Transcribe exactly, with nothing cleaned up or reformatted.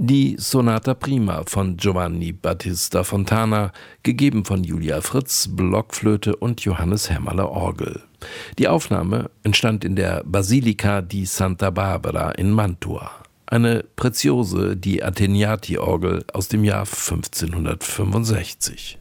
Die Sonata Prima von Giovanni Battista Fontana, gegeben von Julia Fritz, Blockflöte und Johannes Hämmerle Orgel. Die Aufnahme entstand in der Basilica di Santa Barbara in Mantua. Eine Preziose, die Atteniati-Orgel aus dem Jahr fünfzehnhundertfünfundsechzig.